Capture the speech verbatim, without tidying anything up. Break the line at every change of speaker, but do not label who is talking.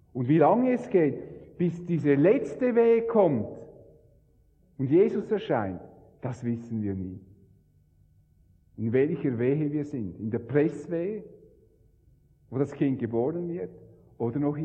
Und wie lange es geht, bis diese letzte Wehe kommt und Jesus erscheint, das wissen wir nie. In welcher Wehe wir sind. In der Presswehe, wo das Kind geboren wird, oder noch